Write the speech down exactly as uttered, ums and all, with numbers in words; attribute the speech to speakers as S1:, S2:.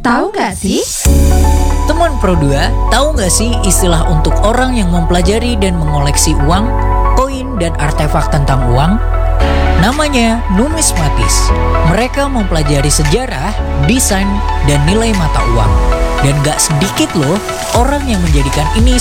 S1: Tahu nggak sih?
S2: Teman Pro dua, tahu nggak sih istilah untuk orang yang mempelajari dan mengoleksi uang, koin, dan artefak tentang uang? Namanya numismatis. Mereka mempelajari sejarah, desain, dan nilai mata uang. Dan gak sedikit loh orang yang menjadikan ini